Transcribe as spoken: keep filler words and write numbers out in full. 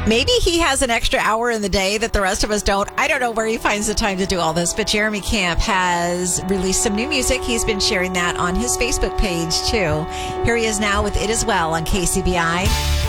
Maybe he has an extra hour in the day that the rest of us don't. I don't know where he finds the time to do all this, but Jeremy Camp has released some new music. He's been sharing that on his Facebook page, too. Here he is now with It As Well on K C B I.